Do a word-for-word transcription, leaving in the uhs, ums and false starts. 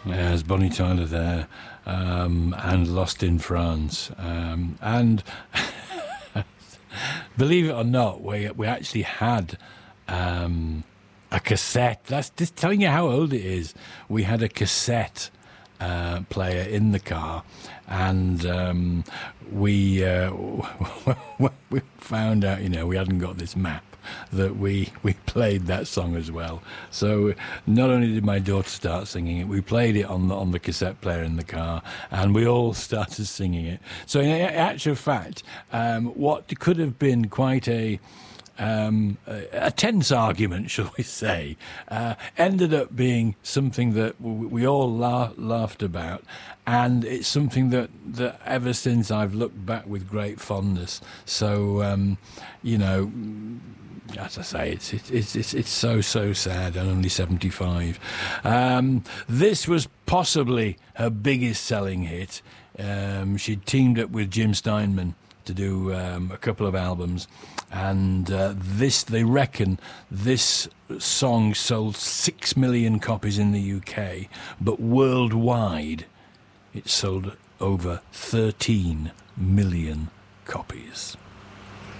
There's Bonnie Tyler there, um, and Lost in France. Um, and believe it or not, we we actually had um, a cassette. That's just telling you how old it is. We had a cassette uh, player in the car, and um, we uh, we found out, you know, we hadn't got this map, that we, we played that song as well. So not only did my daughter start singing it, we played it on the, on the cassette player in the car, and we all started singing it. So in actual fact, um, what could have been quite a Um, a, a tense argument, shall we say, uh, ended up being something that we, we all la- laughed about, and it's something that, that ever since I've looked back with great fondness. So, um, you know, as I say, it's it's it's it's so so sad. I'm only seventy-five. Um, this was possibly her biggest selling hit. Um, she'd teamed up with Jim Steinman to do um, a couple of albums, and uh, this, they reckon this song sold six million copies in the U K, but worldwide it sold over thirteen million copies.